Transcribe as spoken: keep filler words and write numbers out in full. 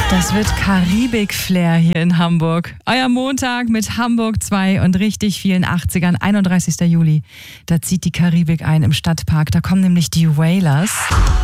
Das wird Karibik-Flair hier in Hamburg. Euer Montag mit Hamburg zwei und richtig vielen achtzigern. einunddreißigster Juli. Da zieht die Karibik ein im Stadtpark. Da kommen nämlich die Wailers.